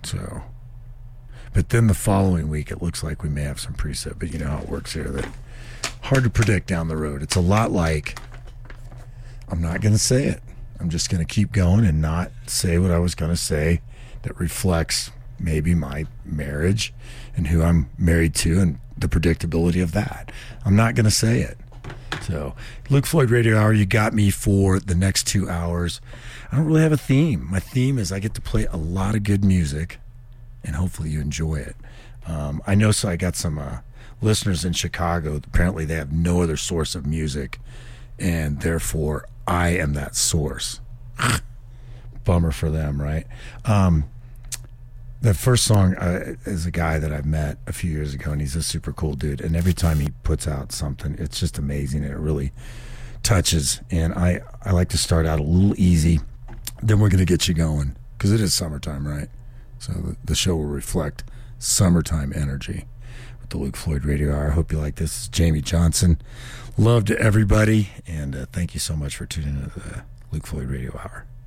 So, but then the following week, it looks like we may have some precip. But you know how it works here. That hard to predict down the road. It's a lot like, I'm not going to say it. I'm just going to keep going and not say what I was going to say that reflects maybe my marriage and who I'm married to and the predictability of that. I'm not going to say it. So, Luke Floyd Radio Hour, you got me for the next 2 hours. I don't really have a theme. My theme is I get to play a lot of good music, and hopefully you enjoy it. I know, so I got some listeners in Chicago. Apparently they have no other source of music, and therefore I am that source. Bummer for them, right? The first song is a guy that I've met a few years ago, and he's a super cool dude. And every time he puts out something, it's just amazing, and it really touches. And I like to start out a little easy. Then we're going to get you going, because it is summertime, right? So the show will reflect summertime energy with the Luke Floyd Radio Hour. I hope you like this. This is Jamie Johnson. Love to everybody, and thank you so much for tuning into the Luke Floyd Radio Hour.